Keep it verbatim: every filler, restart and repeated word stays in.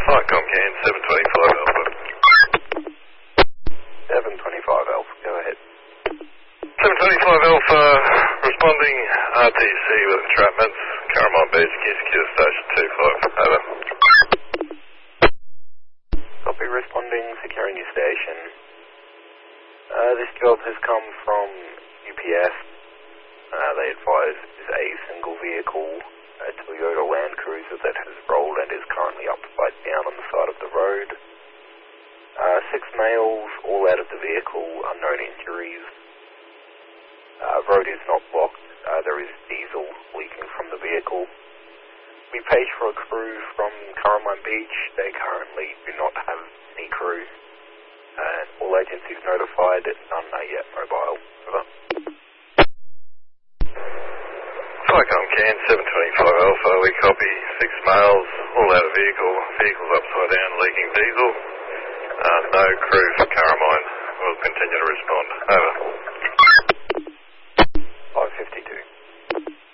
Cycom Can, seven twenty-five Alpha. seven twenty-five Alpha, go ahead. seven twenty-five Alpha, responding R T C with entrapments, Caramon Beach, Q Secure Station two five, over. Copy, responding, securing your station. Uh, this job has come from U P S. Uh, they advise it is a single vehicle, a Toyota Land Cruiser that has rolled and is currently upside down on the side of the road. Uh, six males, all out of the vehicle, unknown injuries. Uh, road is not blocked. Uh, there is diesel leaking from the vehicle. We page for a crew from Caramon Beach. They currently do not have any crew. Uh, all agencies notified, none are yet mobile. Over. Cycom Can, seven twenty-five Alpha, we copy, six males, all out of vehicle, vehicles upside down, leaking diesel. Uh, no crew for Caramon, we'll continue to respond. Over.